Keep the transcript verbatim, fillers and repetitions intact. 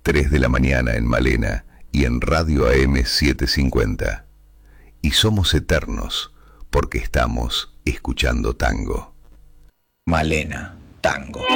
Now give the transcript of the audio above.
tres de la mañana en Malena y en Radio A M setecientos cincuenta. Y somos eternos porque estamos escuchando tango. Malena, tango.